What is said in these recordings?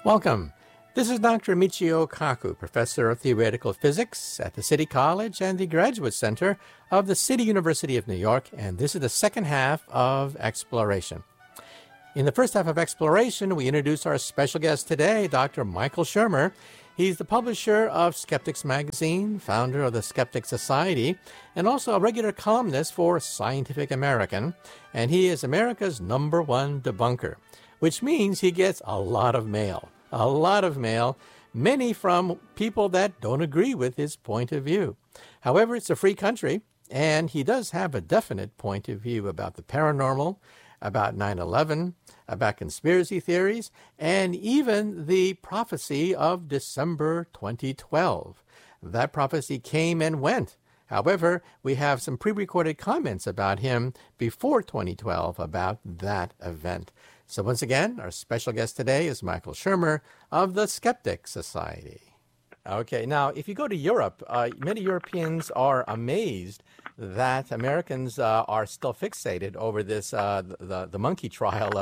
Welcome. This is Dr. Michio Kaku, Professor of Theoretical Physics at the City College and the Graduate Center of the City University of New York, and this is the second half of Exploration. In the first half of Exploration, we introduce our special guest today, Dr. Michael Shermer. He's the publisher of Skeptics Magazine, founder of the Skeptics Society, and also a regular columnist for Scientific American, and he is America's #1 debunker, which means he gets a lot of mail. A lot of mail, many from people that don't agree with his point of view. However, it's a free country, and he does have a definite point of view about the paranormal, about 9/11, about conspiracy theories, and even the prophecy of December 2012. That prophecy came and went. However, we have some pre-recorded comments about him before 2012 about that event. So once again, our special guest today is Michael Shermer of the Skeptics Society. Okay, now if you go to Europe, many Europeans are amazed that Americans are still fixated over this the monkey trial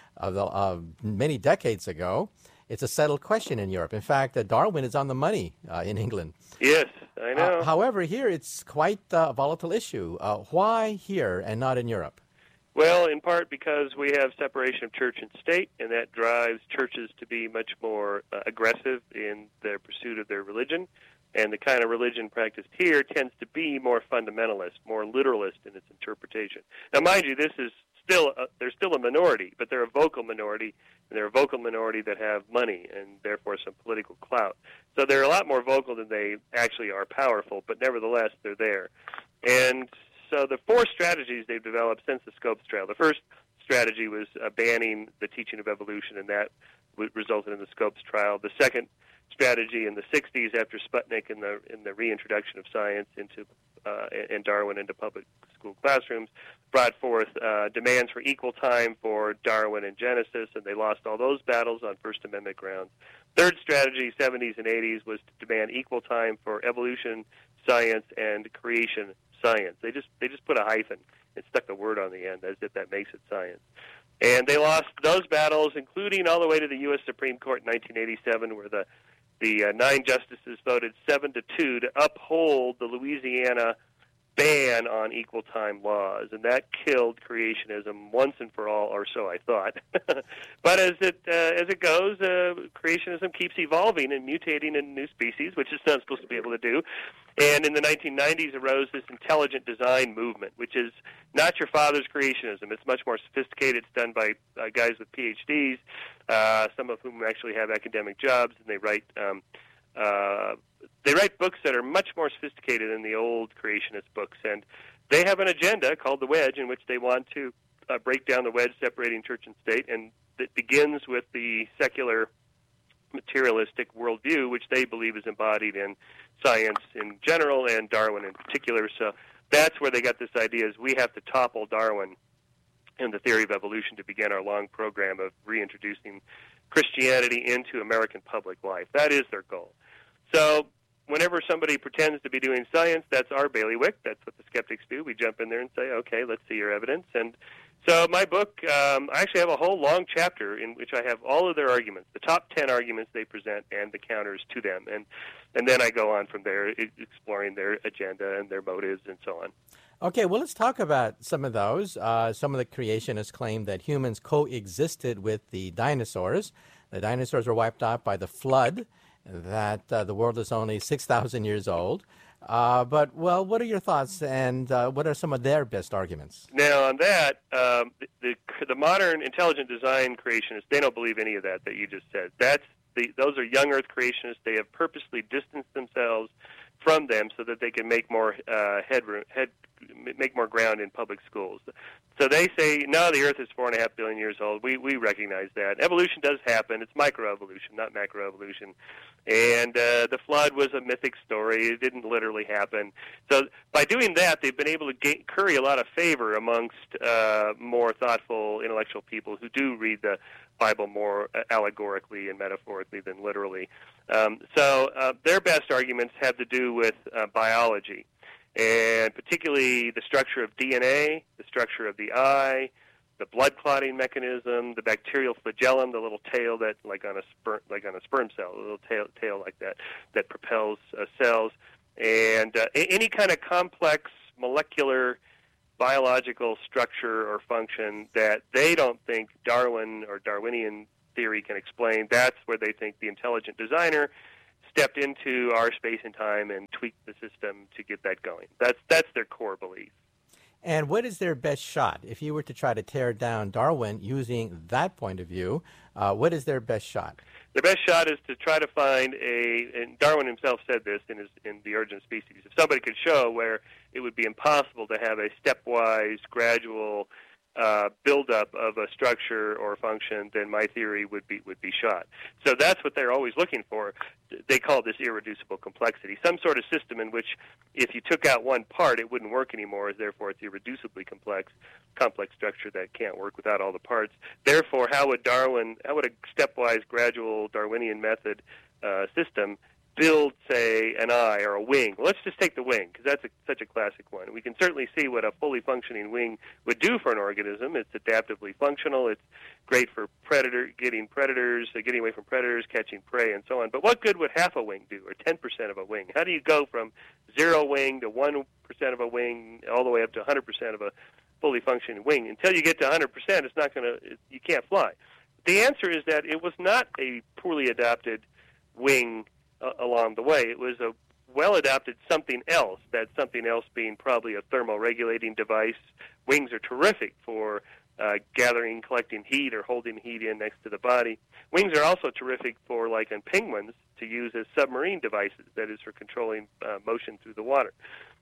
of many decades ago. It's a settled question in Europe. In fact, Darwin is on the money in England. Yes, I know. However, here it's quite a volatile issue. Why here and not in Europe? Well, in part because we have separation of church and state, and that drives churches to be much more aggressive in their pursuit of their religion. And the kind of religion practiced here tends to be more fundamentalist, more literalist in its interpretation. Now, mind you, this is they're still a minority, but they're a vocal minority, and they're a vocal minority that have money and therefore some political clout. So they're a lot more vocal than they actually are powerful, but nevertheless, they're there. And so the four strategies they've developed since the Scopes trial. The first strategy was banning the teaching of evolution, and that resulted in the Scopes trial. The second strategy in the 60s, after Sputnik and the reintroduction of science into and Darwin into public school classrooms, brought forth demands for equal time for Darwin and Genesis, and they lost all those battles on First Amendment grounds. Third strategy, 70s and 80s, was to demand equal time for evolution science and creation science. They just put a hyphen and stuck the word on the end as if that makes it science. And they lost those battles, including all the way to the U.S. Supreme Court in 1987, where the 9 justices voted 7-2 to uphold the Louisiana ban on equal time laws, and that killed creationism once and for all, or so I thought. But as it goes, creationism keeps evolving and mutating in new species, which it's not supposed to be able to do. And in the 1990s arose this intelligent design movement, which is not your father's creationism. It's much more sophisticated. It's done by guys with PhDs, some of whom actually have academic jobs, and they write books that are much more sophisticated than the old creationist books. And they have an agenda called the Wedge, in which they want to break down the wedge separating church and state, and it begins with the secular materialistic worldview, which they believe is embodied in science in general and Darwin in particular. So that's where they got this idea, is we have to topple Darwin and the theory of evolution to begin our long program of reintroducing Christianity into American public life. That is their goal. So whenever somebody pretends to be doing science, that's our bailiwick. That's what the skeptics do. We jump in there and say, okay, let's see your evidence. And so my book, I actually have a whole long chapter in which I have all of their arguments, the top 10 arguments they present and the counters to them. And then I go on from there, exploring their agenda and their motives and so on. Okay, well, let's talk about some of those. Some of the creationists claim that humans coexisted with the dinosaurs. The dinosaurs were wiped out by the flood, that the world is only 6,000 years old. But what are your thoughts, and what are some of their best arguments? Now, on that, the modern intelligent design creationists, they don't believe any of that you just said. Those are young Earth creationists. They have purposely distanced themselves from them so that they can make more make more ground in public schools. So they say, no, the Earth is 4.5 billion years old. We recognize that. Evolution does happen. It's microevolution, not macroevolution. And the flood was a mythic story. It didn't literally happen. So by doing that, they've been able to curry a lot of favor amongst more thoughtful, intellectual people who do read the Bible more allegorically and metaphorically than literally. So their best arguments have to do with biology, and particularly the structure of DNA, the structure of the eye, the blood clotting mechanism, the bacterial flagellum, the little tail that, like on a sperm cell, a little tail like that propels cells, and any kind of complex molecular biological structure or function that they don't think Darwin or Darwinian theory can explain. That's where they think the intelligent designer stepped into our space and time and tweaked the system to get that going. That's their core belief. And what is their best shot? If you were to try to tear down Darwin using that point of view, what is their best shot? Their best shot is to try to find and Darwin himself said this in The Origin of Species, if somebody could show where it would be impossible to have a stepwise, gradual buildup of a structure or function, then my theory would be shot. So that's what they're always looking for. They call this irreducible complexity, some sort of system in which if you took out one part, it wouldn't work anymore. Therefore, it's irreducibly complex structure that can't work without all the parts. Therefore, how would a stepwise, gradual Darwinian method system build, say, an eye or a wing? Well, let's just take the wing, because that's such a classic one. We can certainly see what a fully functioning wing would do for an organism. It's adaptively functional. It's great for getting away from predators, catching prey, and so on. But what good would half a wing do, or 10% of a wing? How do you go from 0 wing to 1% of a wing, all the way up to 100% of a fully functioning wing? Until you get to 100%, you can't fly. The answer is that it was not a poorly adapted wing along the way. It was a well-adapted something else, that something else being probably a thermoregulating device. Wings are terrific for gathering, collecting heat, or holding heat in next to the body. Wings are also terrific for, like in penguins, to use as submarine devices, that is, for controlling motion through the water.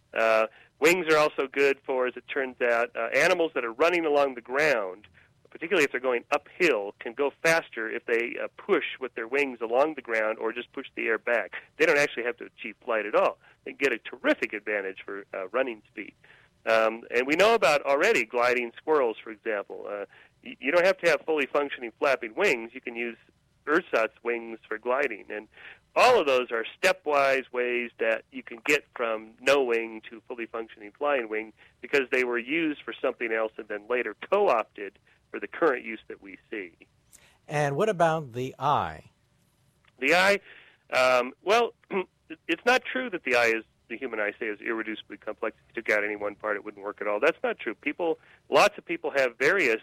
Wings are also good for, as it turns out, animals that are running along the ground, particularly if they're going uphill, can go faster if they push with their wings along the ground or just push the air back. They don't actually have to achieve flight at all. They get a terrific advantage for running speed. And we know about already gliding squirrels, for example. You don't have to have fully functioning flapping wings. You can use ersatz wings for gliding. And all of those are stepwise ways that you can get from no wing to fully functioning flying wing, because they were used for something else and then later co-opted for the current use that we see. And what about the eye? The eye, well, it's not true that the human eye, say, is irreducibly complex. If you took out any one part, it wouldn't work at all. That's not true. Lots of people have various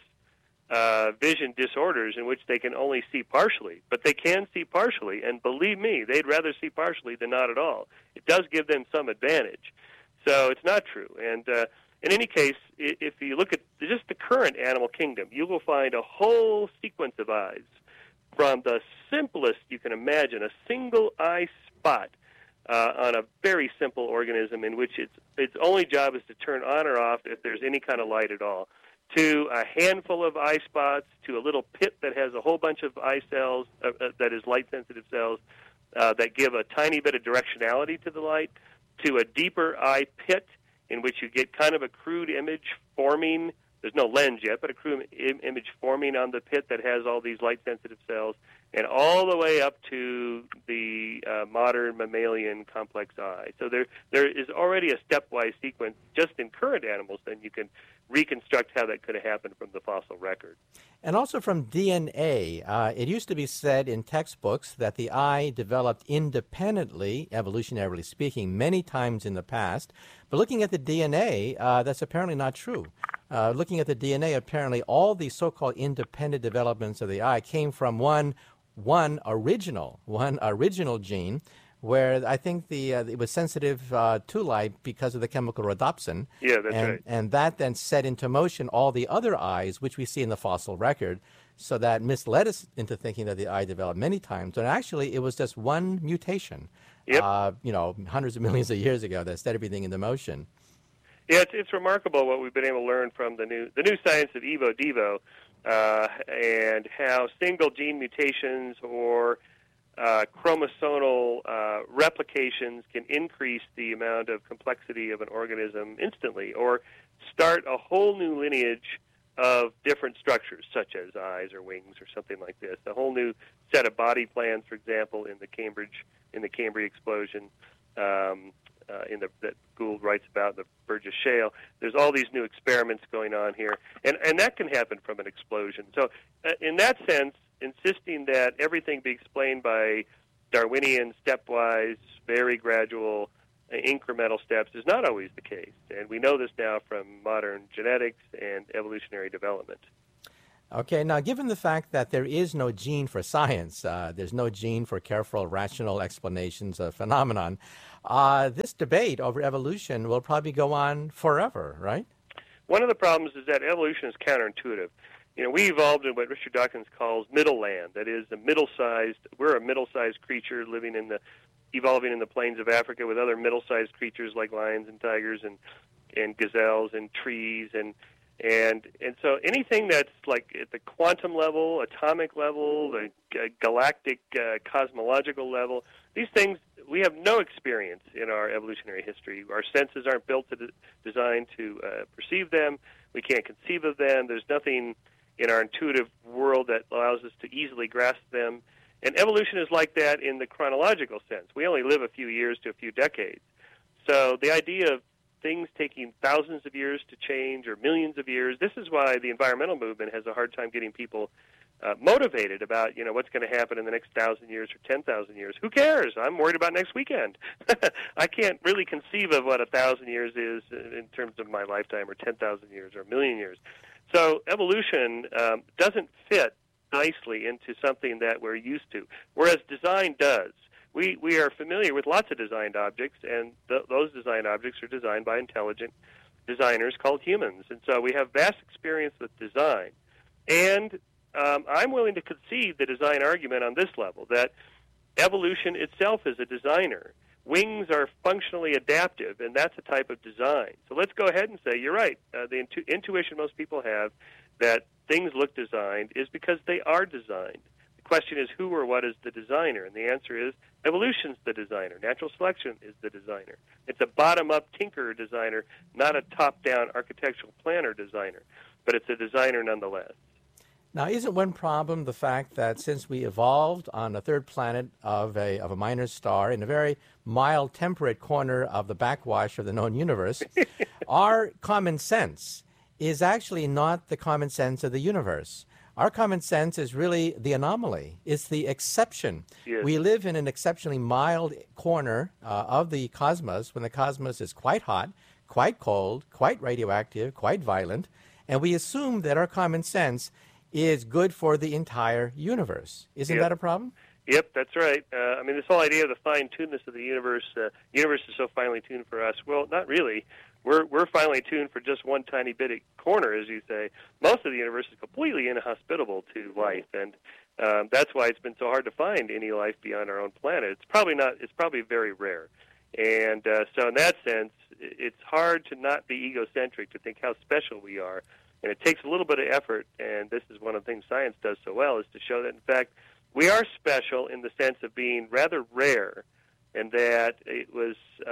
vision disorders in which they can only see partially, but they can see partially, and believe me, they'd rather see partially than not at all. It does give them some advantage. So it's not true. And in any case, if you look at just the current animal kingdom, you will find a whole sequence of eyes, from the simplest you can imagine, a single eye spot on a very simple organism in which its only job is to turn on or off if there's any kind of light at all, to a handful of eye spots, to a little pit that has a whole bunch of eye cells, that is light-sensitive cells, that give a tiny bit of directionality to the light, to a deeper eye pit in which you get kind of a crude image forming. There's no lens yet, but a crude image forming on the pit that has all these light-sensitive cells, and all the way up to the modern mammalian complex eye. So there is already a stepwise sequence just in current animals, then you can reconstruct how that could have happened from the fossil record. And also from DNA, it used to be said in textbooks that the eye developed independently, evolutionarily speaking, many times in the past. But looking at the DNA, that's apparently not true. Looking at the DNA, apparently all the so-called independent developments of the eye came from one original gene, where I think it was sensitive to light because of the chemical rhodopsin. Yeah, that's right. And that then set into motion all the other eyes, which we see in the fossil record. So that misled us into thinking that the eye developed many times. And actually, it was just one mutation, yep. Hundreds of millions of years ago that set everything into motion. Yeah, it's remarkable what we've been able to learn from the new science of evo-devo, and how single gene mutations or chromosomal replications can increase the amount of complexity of an organism instantly, or start a whole new lineage of different structures, such as eyes or wings or something like this. A whole new set of body plans, for example, in the Cambrian explosion. that Gould writes about in the Burgess Shale. There's all these new experiments going on here, and that can happen from an explosion. So in that sense, insisting that everything be explained by Darwinian, stepwise, very gradual, incremental steps is not always the case. And we know this now from modern genetics and evolutionary development. Okay, now given the fact that there is no gene for science, there's no gene for careful, rational explanations of phenomenon, this debate over evolution will probably go on forever, right? One of the problems is that evolution is counterintuitive. We evolved in what Richard Dawkins calls middle land. That is, we're a middle-sized creature evolving in the plains of Africa with other middle-sized creatures like lions and tigers and gazelles and trees and so anything that's like at the quantum level, atomic level, the galactic cosmological level, these things we have no experience in our evolutionary history. Our senses aren't designed to perceive them. We can't conceive of them. There's nothing in our intuitive world that allows us to easily grasp them. And evolution is like that in the chronological sense. We only live a few years to a few decades. So the idea of things taking thousands of years to change or millions of years, this is why the environmental movement has a hard time getting people motivated about, what's going to happen in the next 1,000 years or 10,000 years. Who cares? I'm worried about next weekend. I can't really conceive of what 1,000 years is in terms of my lifetime or 10,000 years or a million years. So evolution doesn't fit nicely into something that we're used to, whereas design does. We are familiar with lots of designed objects, and those designed objects are designed by intelligent designers called humans. And so we have vast experience with design. And I'm willing to concede the design argument on this level, that evolution itself is a designer. Wings are functionally adaptive, and that's a type of design. So let's go ahead and say, you're right, the intuition most people have that things look designed is because they are designed. The question is who or what is the designer, and the answer is evolution's the designer. Natural selection is the designer. It's a bottom-up tinkerer designer, not a top-down architectural planner designer, but it's a designer nonetheless. Now, isn't one problem the fact that since we evolved on a third planet of a minor star in a very mild, temperate corner of the backwash of the known universe, our common sense is actually not the common sense of the universe. Our common sense is really the anomaly. It's the exception. Yes. We live in an exceptionally mild corner of the cosmos when the cosmos is quite hot, quite cold, quite radioactive, quite violent, and we assume that our common sense is good for the entire universe. Isn't that a problem? Yep, that's right. This whole idea of the fine-tunedness of the universe is so finely tuned for us. Well, not really. We're finely tuned for just one tiny bit of corner, as you say. Most of the universe is completely inhospitable to life, and that's why it's been so hard to find any life beyond our own planet. It's probably very rare. And so in that sense, it's hard to not be egocentric, to think how special we are. And it takes a little bit of effort, and this is one of the things science does so well, is to show that, in fact, we are special in the sense of being rather rare, and that it was,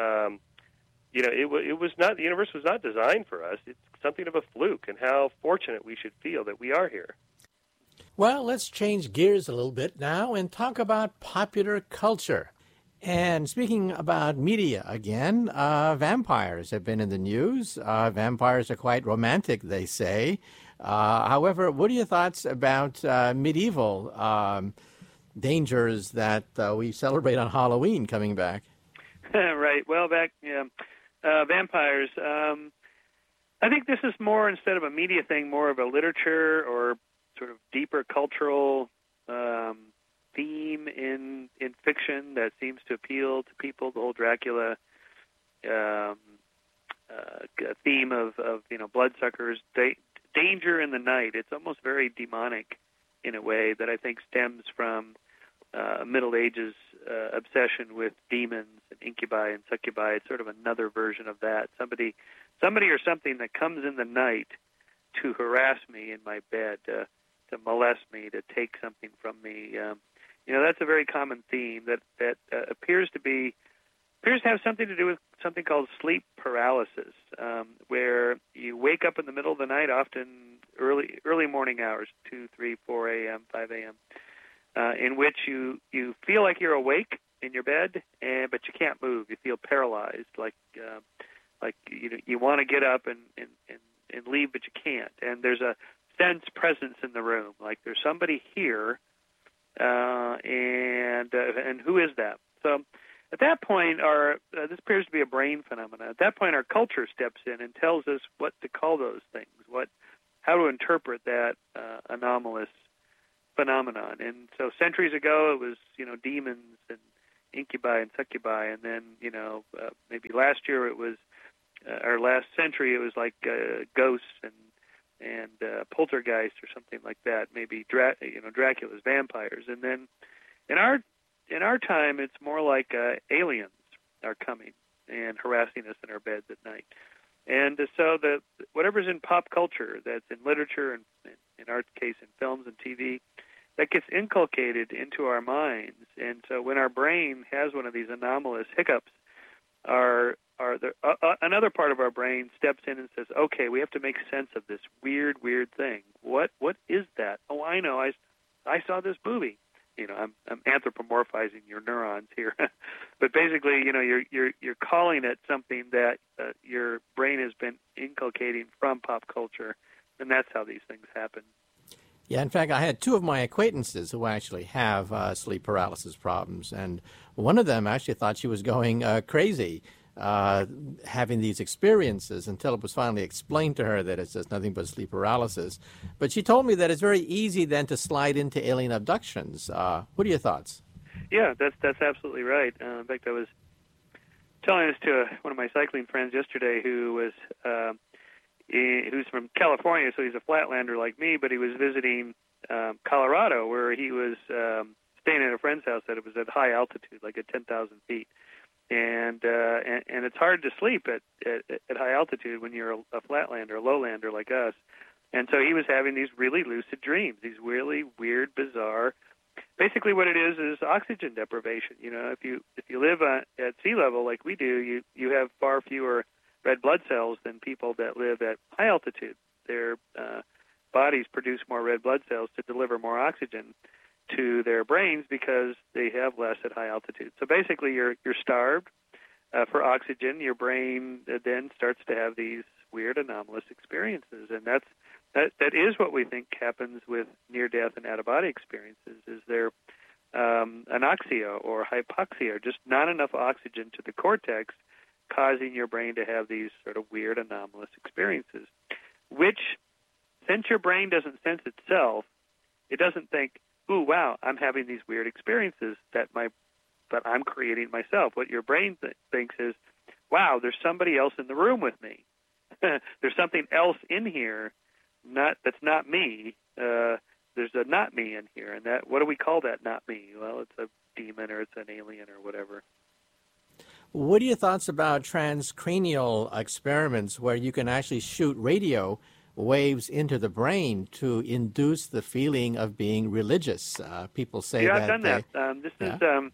it was not, the universe was not designed for us. It's something of a fluke, and how fortunate we should feel that we are here. Well, let's change gears a little bit now and talk about popular culture. And speaking about media again, vampires have been in the news. Vampires are quite romantic, they say. However, what are your thoughts about medieval dangers that we celebrate on Halloween coming back? Right. Well, vampires. I think this is more, instead of a media thing, more of a literature or sort of deeper cultural theme in fiction that seems to appeal to people. The whole Dracula theme of bloodsuckers, danger in the night. It's almost very demonic in a way that I think stems from Middle Ages obsession with demons and incubi and succubi. It's sort of another version of that. Somebody or something that comes in the night to harass me in my bed, to molest me, to take something from me. That's a very common theme that appears to have something to do with something called sleep paralysis, where you wake up in the middle of the night, often early morning hours, 2, 3, 4 a.m., 5 a.m., in which you feel like you're awake, in your bed, but you can't move. You feel paralyzed, like you want to get up and leave, but you can't. And there's a sense presence in the room, like there's somebody here, and who is that? So at that point, this appears to be a brain phenomenon. At that point, our culture steps in and tells us what to call those things, how to interpret that anomalous phenomenon. And so centuries ago, it was demons and incubi and succubi, and then maybe last year it was, or last century it was like ghosts and poltergeists or something like that. Maybe Dracula's vampires, and then in our time it's more like aliens are coming and harassing us in our beds at night. And so whatever's in pop culture, that's in literature and in our case in films and TV, that gets inculcated into our minds. And so when our brain has one of these anomalous hiccups, another part of our brain steps in and says, okay, we have to make sense of this weird thing. What is that? Oh, I know. I saw this movie. I'm anthropomorphizing your neurons here, but basically, you're calling it something that your brain has been inculcating from pop culture, and that's how these things happen. Yeah, in fact, I had two of my acquaintances who actually have sleep paralysis problems, and one of them actually thought she was going crazy having these experiences until it was finally explained to her that it's just nothing but sleep paralysis. But she told me that it's very easy then to slide into alien abductions. What are your thoughts? Yeah, that's absolutely right. In fact, I was telling this to one of my cycling friends yesterday who's from California, so he's a flatlander like me, but he was visiting Colorado, where he was staying at a friend's house that it was at high altitude, like at 10,000 feet. And it's hard to sleep at high altitude when you're a flatlander, a lowlander like us. And so he was having these really lucid dreams, these really weird, bizarre. Basically, what it is oxygen deprivation. If you live at sea level like we do, you have far fewer red blood cells than people that live at high altitude. Their bodies produce more red blood cells to deliver more oxygen to their brains because they have less at high altitude. So basically, you're starved for oxygen. Your brain then starts to have these weird anomalous experiences, and that is what we think happens with near-death and out-of-body experiences. Is there anoxia or hypoxia, or just not enough oxygen to the cortex, causing your brain to have these sort of weird anomalous experiences? Which, since your brain doesn't sense itself, it doesn't think, ooh, wow, I'm having these weird experiences that I'm creating myself. What your brain thinks is, wow, there's somebody else in the room with me. There's something else in here that's not me. There's a not me in here. And what do we call that not me? Well, it's a demon or it's an alien or whatever. What are your thoughts about transcranial experiments where you can actually shoot radio waves into the brain to induce the feeling of being religious? People say that. Yeah, I've done that. This is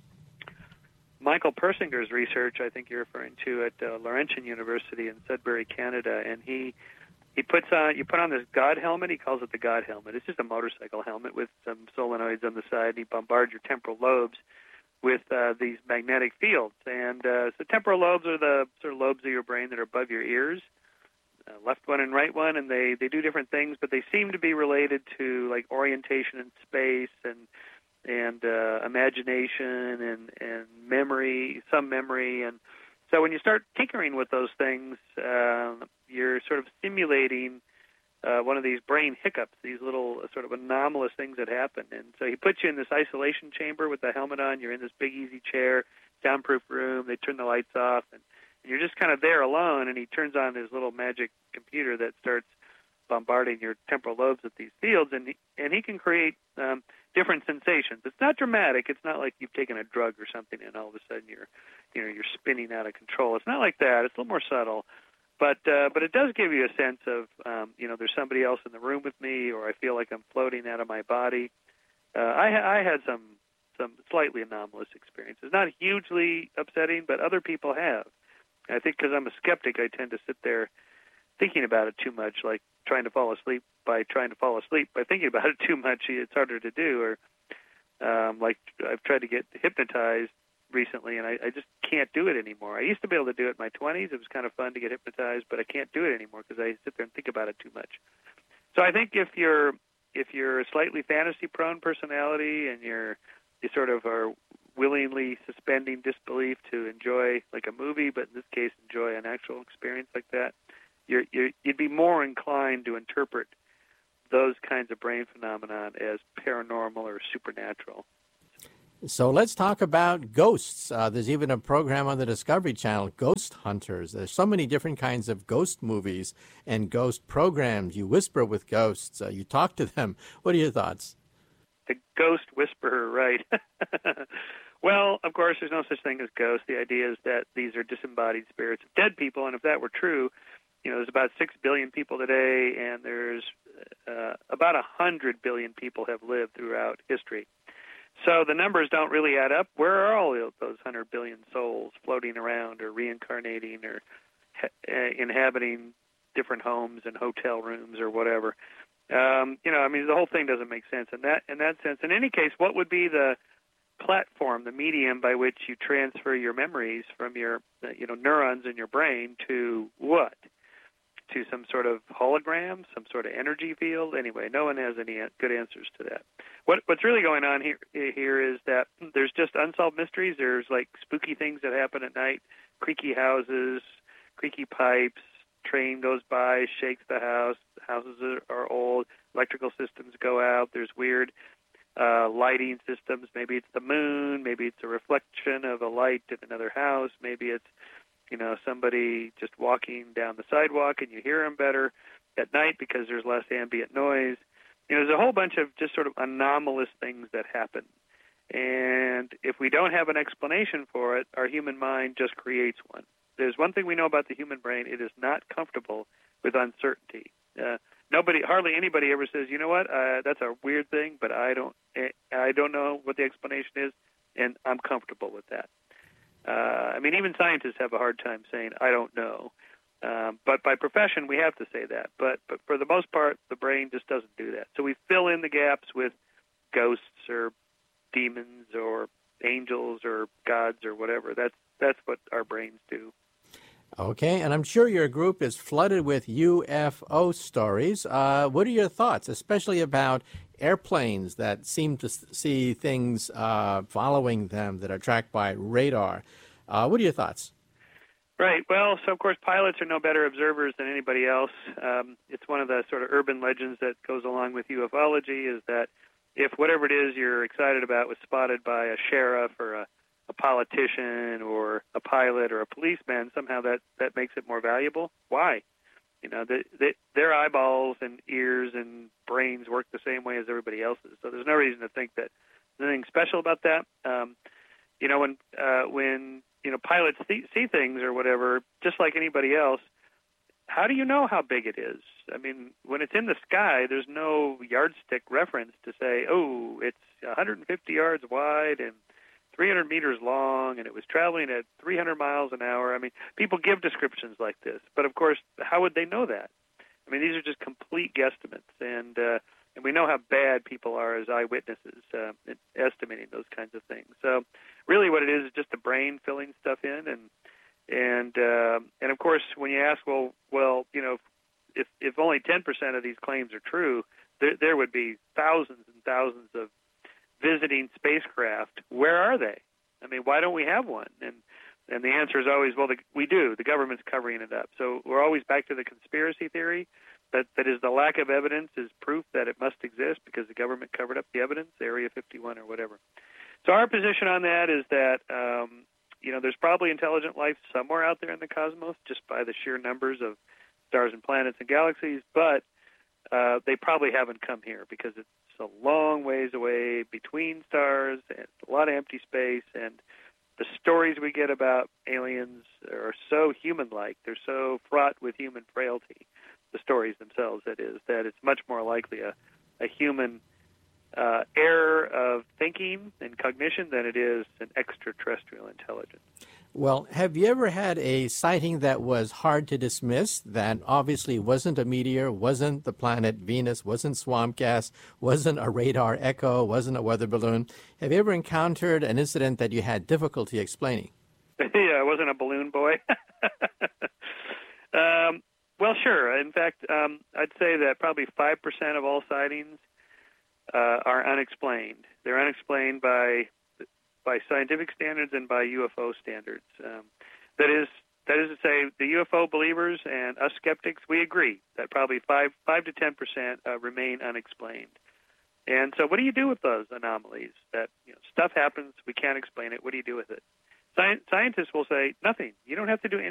Michael Persinger's research, I think you're referring to, at Laurentian University in Sudbury, Canada, and you put on this God helmet. He calls it the God helmet. It's just a motorcycle helmet with some solenoids on the side, and he bombards your temporal lobes with these magnetic fields. And so temporal lobes are the sort of lobes of your brain that are above your ears, left one and right one, and they do different things, but they seem to be related to like orientation in space and imagination and memory, some memory. And so when you start tinkering with those things, you're sort of simulating one of these brain hiccups, these little sort of anomalous things that happen. And so he puts you in this isolation chamber with the helmet on. You're in this big easy chair, soundproof room. They turn the lights off, and you're just kind of there alone, and he turns on his little magic computer that starts bombarding your temporal lobes with these fields, and he can create different sensations. It's not dramatic. It's not like you've taken a drug or something and all of a sudden you're spinning out of control. It's not like that. It's a little more subtle, but it does give you a sense of there's somebody else in the room with me, or I feel like I'm floating out of my body. I had some slightly anomalous experiences, not hugely upsetting, but other people have. I think because I'm a skeptic, I tend to sit there thinking about it too much, like trying to fall asleep by thinking about it too much. It's harder to do. Like I've tried to get hypnotized recently, and I just can't do it anymore. I used to be able to do it in my 20s. It was kind of fun to get hypnotized, but I can't do it anymore because I sit there and think about it too much. So I think if you're a slightly fantasy-prone personality and you sort of are willingly suspending disbelief to enjoy like a movie, but in this case enjoy an actual experience like that, you'd be more inclined to interpret those kinds of brain phenomenon as paranormal or supernatural. So let's talk about ghosts. There's even a program on the Discovery Channel, Ghost Hunters. There's so many different kinds of ghost movies and ghost programs. You whisper with ghosts. You talk to them. What are your thoughts? The ghost whisperer, right. Well, of course, there's no such thing as ghosts. The idea is that these are disembodied spirits of dead people, and if that were true, there's about 6 billion people today, and there's about 100 billion people have lived throughout history. So the numbers don't really add up. Where are all those 100 billion souls floating around or reincarnating or inhabiting different homes and hotel rooms or whatever? The whole thing doesn't make sense in that sense. In any case, what would be the platform, the medium by which you transfer your memories from your neurons in your brain to what? To some sort of hologram, some sort of energy field? Anyway, no one has any good answers to that. What's really going on here is that there's just unsolved mysteries. There's like spooky things that happen at night, creaky houses, creaky pipes, train goes by, shakes the house, houses are old, electrical systems go out, there's weird lighting systems. Maybe it's the moon, maybe it's a reflection of a light in another house, maybe it's somebody just walking down the sidewalk and you hear them better at night because there's less ambient noise. There's a whole bunch of just sort of anomalous things that happen. And if we don't have an explanation for it, our human mind just creates one. There's one thing we know about the human brain: it is not comfortable with uncertainty. Hardly anybody ever says, you know what, that's a weird thing, but I don't know what the explanation is, and I'm comfortable with that. Even scientists have a hard time saying, I don't know. But by profession, we have to say that. But for the most part, the brain just doesn't do that. So we fill in the gaps with ghosts or demons or angels or gods or whatever. That's what our brains do. Okay, and I'm sure your group is flooded with UFO stories. What are your thoughts, especially about airplanes that seem to see things following them that are tracked by radar? What are your thoughts? Right. Well, so of course pilots are no better observers than anybody else. It's one of the sort of urban legends that goes along with ufology is that if whatever it is you're excited about was spotted by a sheriff or a politician or a pilot or a policeman, somehow that makes it more valuable. Why? Their eyeballs and ears and brains work the same way as everybody else's. So there's no reason to think that there's anything special about that. When pilots see things or whatever, just like anybody else, how do you know how big it is? When it's in the sky, there's no yardstick reference to say, oh, it's 150 yards wide and 300 meters long, and it was traveling at 300 miles an hour. People give descriptions like this, but of course, how would they know that? These are just complete guesstimates, and we know how bad people are as eyewitnesses in estimating those kinds of things. So, really, what it is just the brain filling stuff in, and of course, when you ask, if only 10% of these claims are true, there would be thousands and thousands of visiting spacecraft. Where are they? Why don't we have one? And the answer is always, we do. The government's covering it up. So we're always back to the conspiracy theory that is the lack of evidence is proof that it must exist because the government covered up the evidence, Area 51 or whatever. So our position on that is that, there's probably intelligent life somewhere out there in the cosmos just by the sheer numbers of stars and planets and galaxies, but they probably haven't come here because it's a long ways away between stars and a lot of empty space, and the stories we get about aliens are so human-like. They're so fraught with human frailty, the stories themselves, that is, that it's much more likely a human error of thinking and cognition than it is an extraterrestrial intelligence. Well, have you ever had a sighting that was hard to dismiss, that obviously wasn't a meteor, wasn't the planet Venus, wasn't swamp gas, wasn't a radar echo, wasn't a weather balloon? Have you ever encountered an incident that you had difficulty explaining? Yeah, I wasn't a balloon boy. Well, sure. In fact, I'd say that probably 5% of all sightings are unexplained. They're unexplained by scientific standards and by UFO standards. That is to say, the UFO believers and us skeptics, we agree that probably 5 to 10% remain unexplained. And so, what do you do with those anomalies? That stuff happens, we can't explain it. What do you do with it? Scientists will say nothing. You don't have to do anything.